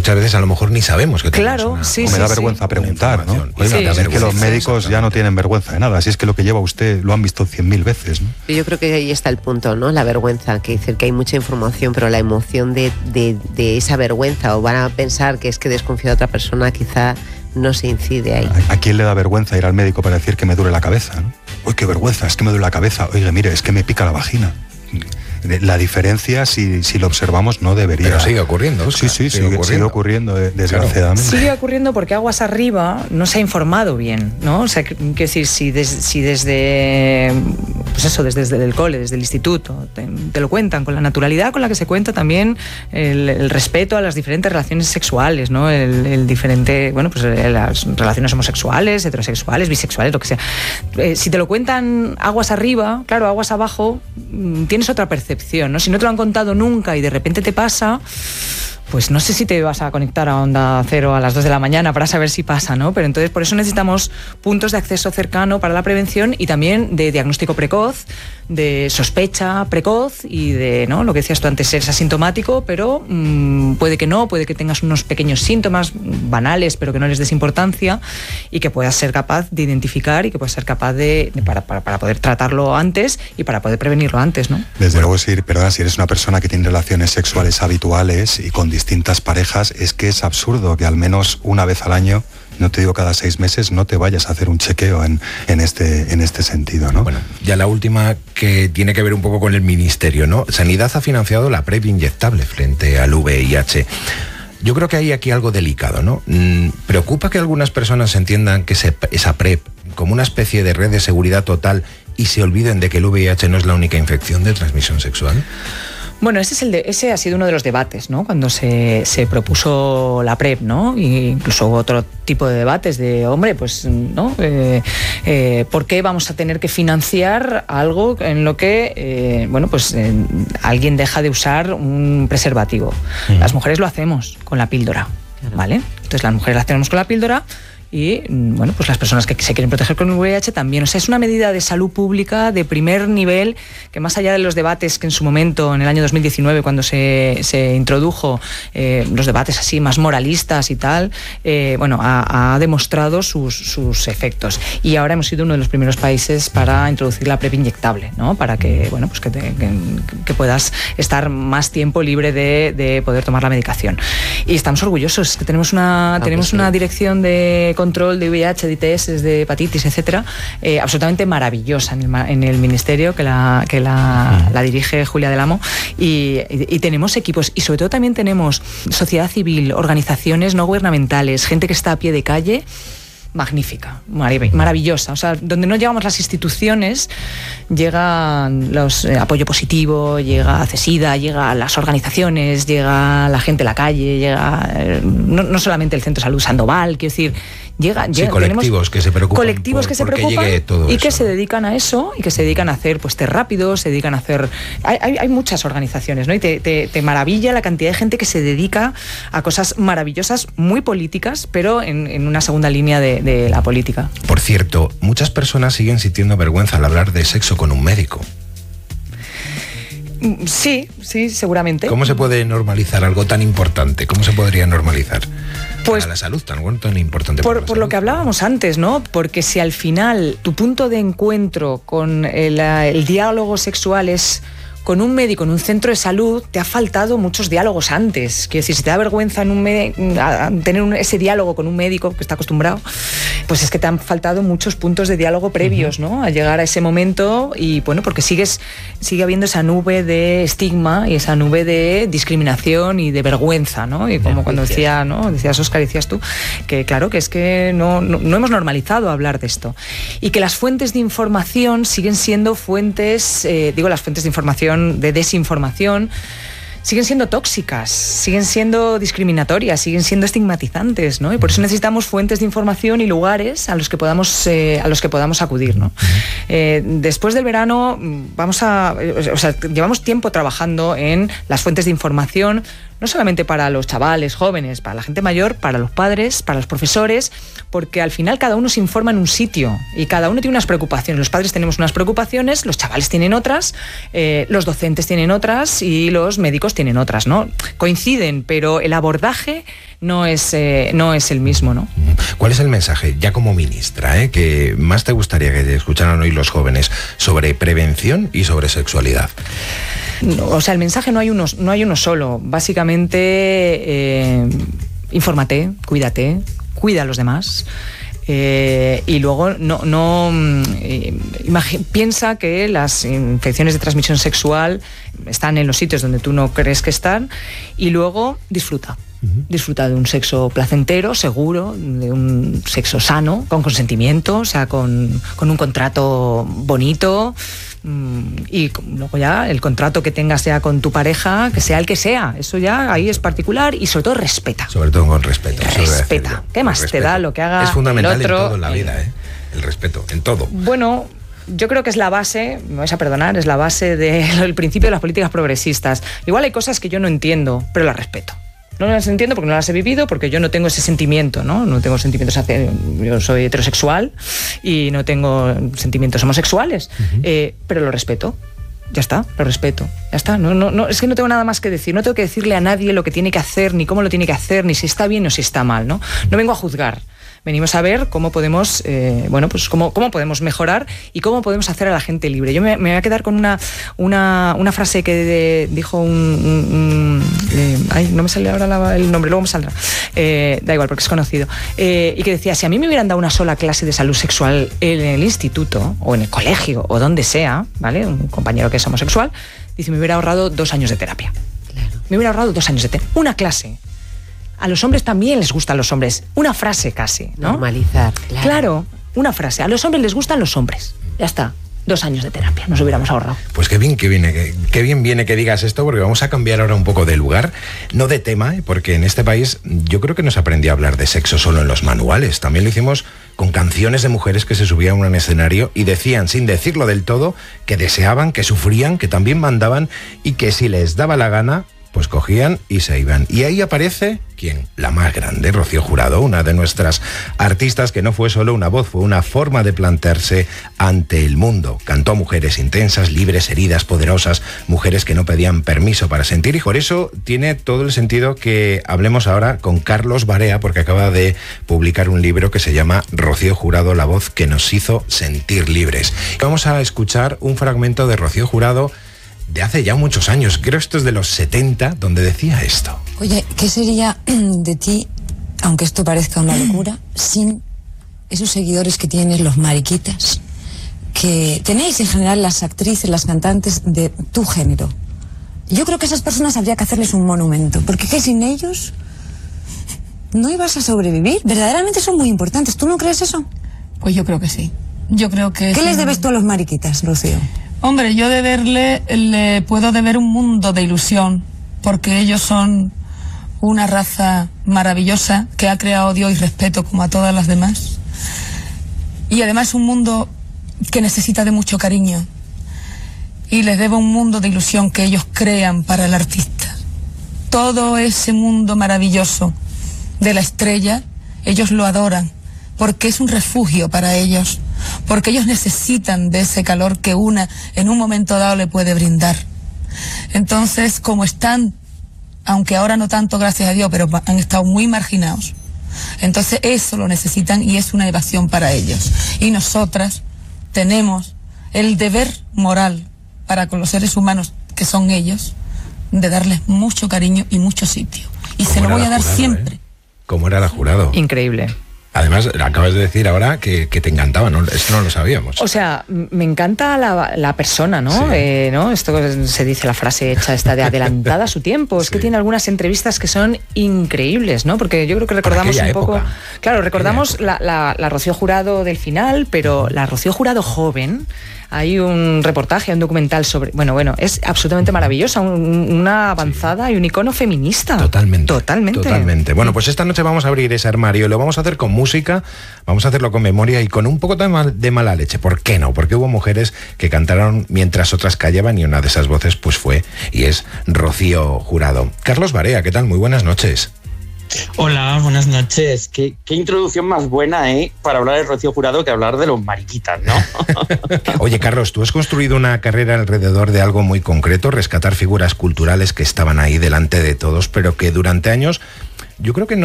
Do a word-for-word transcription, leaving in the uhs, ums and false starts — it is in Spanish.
muchas veces a lo mejor ni sabemos que tenemos claro, una, sí, o sí, me da sí, vergüenza sí. preguntar, ¿no? Oiga, Sí, es sí, que los sí, médicos ya no tienen vergüenza de nada, así es que lo que lleva usted lo han visto cien mil veces, ¿no? Yo creo que ahí está el punto, ¿no? La vergüenza, que decir que hay mucha información, pero la emoción de, de, de esa vergüenza, o van a pensar que es que desconfía de otra persona, quizá no se incide ahí. ¿A, a quién le da vergüenza ir al médico para decir que me duele la cabeza, ¿no? Uy, qué vergüenza, es que me duele la cabeza. Oiga, mire, es que me pica la vagina. La diferencia, si, si lo observamos, no debería... Pero sigue ocurriendo, Óscar, Sí, sí, sigue sigue, ocurriendo. sigue ocurriendo, desgraciadamente. Sigue ocurriendo porque aguas arriba no se ha informado bien, ¿no? O sea, quiero decir, si, des, si desde, pues eso, desde, desde el cole, desde el instituto, te, te lo cuentan con la naturalidad con la que se cuenta también el, el respeto a las diferentes relaciones sexuales, ¿no? El, el diferente, bueno, pues las relaciones homosexuales, heterosexuales, bisexuales, lo que sea. Eh, si te lo cuentan aguas arriba, claro, aguas abajo, tienes otra percepción, ¿no? Si no te lo han contado nunca y de repente te pasa, pues no sé si te vas a conectar a Onda Cero a las dos de la mañana para saber si pasa, ¿no? Pero entonces por eso necesitamos puntos de acceso cercano para la prevención y también de diagnóstico precoz, de sospecha precoz y de, ¿no? Lo que decías tú antes, ser asintomático, pero mmm, puede que no, puede que tengas unos pequeños síntomas banales, pero que no les des importancia y que puedas ser capaz de identificar y que puedas ser capaz de, de para, para, para poder tratarlo antes y para poder prevenirlo antes, ¿no? Desde luego, si, perdona, si eres una persona que tiene relaciones sexuales habituales y con distintas parejas, es que es absurdo que al menos una vez al año, no te digo cada seis meses, no te vayas a hacer un chequeo en, en, este, en este sentido, ¿no? Bueno, ya la última, que tiene que ver un poco con el Ministerio, ¿no? Sanidad ha financiado la PrEP inyectable frente al V I H. Yo creo que hay aquí algo delicado, ¿no? ¿Preocupa que algunas personas entiendan que se, esa PrEP como una especie de red de seguridad total y se olviden de que el V I H no es la única infección de transmisión sexual? Bueno, ese, es el de, ese ha sido uno de los debates, ¿no? Cuando se, se propuso la PrEP, ¿no? Y incluso hubo otro tipo de debates de, hombre, pues, ¿no? Eh, eh, ¿Por qué vamos a tener que financiar algo en lo que, eh, bueno, pues eh, alguien deja de usar un preservativo? Uh-huh. Las mujeres lo hacemos con la píldora, ¿vale? Entonces las mujeres lo hacemos con la píldora. Y, bueno, pues las personas que se quieren proteger con el V I H también. O sea, es una medida de salud pública de primer nivel que, más allá de los debates que en su momento, en el año dos mil diecinueve, cuando se, se introdujo, eh, los debates así más moralistas y tal, eh, bueno, ha, ha demostrado sus, sus efectos. Y ahora hemos sido uno de los primeros países para introducir la PrEP inyectable, ¿no? Para que, bueno, pues que, te, que, que puedas estar más tiempo libre de, de poder tomar la medicación. Y estamos orgullosos, que tenemos una, ah, tenemos pues sí. una dirección de control de V I H, de I T S, de hepatitis, etcétera, eh, absolutamente maravillosa en el, en el ministerio, que la, que la, la dirige Julia del Amo, y, y, y tenemos equipos, y sobre todo también tenemos sociedad civil, organizaciones no gubernamentales, gente que está a pie de calle, magnífica, maravillosa. O sea, donde no llegamos las instituciones, llega los eh, apoyo positivo, llega CESIDA, llega las organizaciones, llega la gente a la calle, llega eh, no, no solamente el Centro de Salud Sandoval, quiero decir, llega, sí, llega colectivos que se preocupan colectivos por, que se porque preocupan llegue todo y eso, que ¿no? se dedican a eso y que se dedican a hacer pues test rápidos, se dedican a hacer hay, hay, hay muchas organizaciones, ¿no? Y te, te, te maravilla la cantidad de gente que se dedica a cosas maravillosas, muy políticas, pero en, en una segunda línea de, de la política. Por cierto, muchas personas siguen sintiendo vergüenza al hablar de sexo con un médico. Sí, sí, seguramente. ¿Cómo se puede normalizar algo tan importante? ¿Cómo se podría normalizar? Pues, para la salud, tan, tan importante. Por, por por lo que hablábamos antes, ¿no? Porque si al final tu punto de encuentro con el, el diálogo sexual es con un médico en un centro de salud, te ha faltado muchos diálogos antes. Quiero decir, si te da vergüenza en un me- a tener un, ese diálogo con un médico que está acostumbrado, pues es que te han faltado muchos puntos de diálogo previos, ¿no? A llegar a ese momento y, bueno, porque sigues sigue habiendo esa nube de estigma y esa nube de discriminación y de vergüenza, ¿no? Y como cuando decía, ¿no? Decías, Óscar, decías tú, que claro, que es que no, no, no hemos normalizado hablar de esto. Y que las fuentes de información siguen siendo fuentes, eh, digo, las fuentes de información de desinformación, siguen siendo tóxicas, siguen siendo discriminatorias, siguen siendo estigmatizantes, ¿no? Y por eso necesitamos fuentes de información y lugares a los que podamos, eh, a los que podamos acudir, ¿no? Eh, después del verano vamos a, o sea, llevamos tiempo trabajando en las fuentes de información, no solamente para los chavales jóvenes, para la gente mayor, para los padres, para los profesores, porque al final cada uno se informa en un sitio y cada uno tiene unas preocupaciones. Los padres tenemos unas preocupaciones, los chavales tienen otras, eh, los docentes tienen otras y los médicos tienen otras, ¿no? Coinciden, pero el abordaje no es, eh, no es el mismo, ¿no? ¿Cuál es el mensaje, ya como ministra, eh, que más te gustaría que te escucharan hoy los jóvenes sobre prevención y sobre sexualidad? No, o sea, el mensaje no hay uno, no hay uno solo. Básicamente, eh, infórmate, cuídate, cuida a los demás. Eh, y luego no, no eh, imagi- piensa que las infecciones de transmisión sexual están en los sitios donde tú no crees que están, y luego disfruta. Disfruta de un sexo placentero, seguro, de un sexo sano, con consentimiento, o sea, con, con un contrato bonito, y luego ya el contrato que tengas ya con tu pareja, que sea el que sea, eso ya ahí es particular, y sobre todo respeta. Sobre todo con respeto. Respeta. ¿Qué más te da lo que haga el otro? Es fundamental en todo en la vida, ¿eh? El respeto, en todo. Bueno, yo creo que es la base, me vais a perdonar, es la base del principio de las políticas progresistas. Igual hay cosas que yo no entiendo, pero las respeto. No las entiendo porque no las he vivido, porque yo no tengo ese sentimiento, ¿no? No tengo sentimientos hacia... Yo soy heterosexual y no tengo sentimientos homosexuales, uh-huh. eh, pero lo respeto. Ya está, lo respeto. Ya está. No, no, no, es que no tengo nada más que decir. No tengo que decirle a nadie lo que tiene que hacer, ni cómo lo tiene que hacer, ni si está bien o si está mal, ¿no? No vengo a juzgar. Venimos a ver cómo podemos, eh, bueno, pues cómo, cómo podemos mejorar y cómo podemos hacer a la gente libre. Yo me, me voy a quedar con una, una, una frase que de, dijo un... un, un eh, ay, no me sale ahora la, el nombre, luego me saldrá. Eh, da igual, porque es conocido. Eh, y que decía, si a mí me hubieran dado una sola clase de salud sexual en el instituto, o en el colegio, o donde sea, ¿vale? Un compañero que es homosexual, dice, me hubiera ahorrado dos años de terapia. Claro. Me hubiera ahorrado dos años de terapia. Una clase. A los hombres también les gustan los hombres. Una frase casi, ¿no? Normalizar, claro. Claro, una frase. A los hombres les gustan los hombres. Ya está. Dos años de terapia, nos hubiéramos ahorrado. Pues qué bien que viene, que, qué bien viene que digas esto, porque vamos a cambiar ahora un poco de lugar, no de tema, ¿eh? Porque en este país yo creo que no se aprendía a hablar de sexo solo en los manuales. También lo hicimos con canciones de mujeres que se subían a un escenario y decían, sin decirlo del todo, que deseaban, que sufrían, que también mandaban y que si les daba la gana, pues cogían y se iban. Y ahí aparece, ¿quién? La más grande, Rocío Jurado, una de nuestras artistas que no fue solo una voz, fue una forma de plantearse ante el mundo. Cantó a mujeres intensas, libres, heridas, poderosas, mujeres que no pedían permiso para sentir, y por eso tiene todo el sentido que hablemos ahora con Carlos Barea, porque acaba de publicar un libro que se llama Rocío Jurado, la voz que nos hizo sentir libres. Vamos a escuchar un fragmento de Rocío Jurado de hace ya muchos años, creo esto es de los setenta, donde decía esto. Oye, ¿qué sería de ti, aunque esto parezca una locura, sin esos seguidores que tienes, los mariquitas, que tenéis en general las actrices, las cantantes de tu género? Yo creo que a esas personas habría que hacerles un monumento, porque que sin ellos no ibas a sobrevivir. Verdaderamente son muy importantes. ¿Tú no crees eso? Pues yo creo que sí. Yo creo que... ¿Qué les debes tú a los mariquitas, Rocío? Hombre, yo deberle, le puedo deber un mundo de ilusión, porque ellos son una raza maravillosa que ha creado Dios y respeto como a todas las demás. Y además un mundo que necesita de mucho cariño. Y les debo un mundo de ilusión que ellos crean para el artista. Todo ese mundo maravilloso de la estrella, ellos lo adoran, porque es un refugio para ellos. Porque ellos necesitan de ese calor que una en un momento dado le puede brindar. Entonces, como están, aunque ahora no tanto, gracias a Dios, pero han estado muy marginados, entonces eso lo necesitan y es una evasión para ellos. Y nosotras tenemos el deber moral para con los seres humanos que son ellos, de darles mucho cariño y mucho sitio. Y se lo voy a dar Jurado, siempre. ¿eh? ¿Cómo era la Jurado? Increíble. Además, acabas de decir ahora que, que te encantaba, ¿no? Esto no lo sabíamos. O sea, me encanta la, la persona, ¿no? Sí. Eh, ¿no? Esto se dice la frase hecha esta de adelantada a su tiempo. Es Sí. que tiene algunas entrevistas que son increíbles, ¿no? Porque yo creo que recordamos un poco... Época. Claro, recordamos la, la, la Rocío Jurado del final, pero la Rocío Jurado joven hay un reportaje, un documental sobre... Bueno, bueno, es absolutamente maravillosa, un, una avanzada sí. y un icono feminista. Totalmente. Totalmente. Totalmente. Bueno, pues esta noche vamos a abrir ese armario y lo vamos a hacer con música, vamos a hacerlo con memoria y con un poco de, mal, de mala leche. ¿Por qué no? Porque hubo mujeres que cantaron mientras otras callaban y una de esas voces pues fue y es Rocío Jurado. Carlos Barea, ¿qué tal? Muy buenas noches. Hola, buenas noches. Qué, qué introducción más buena, ¿eh? Para hablar de Rocío Jurado que hablar de los mariquitas, ¿no? Oye, Carlos, tú has construido una carrera alrededor de algo muy concreto, rescatar figuras culturales que estaban ahí delante de todos, pero que durante años yo creo que no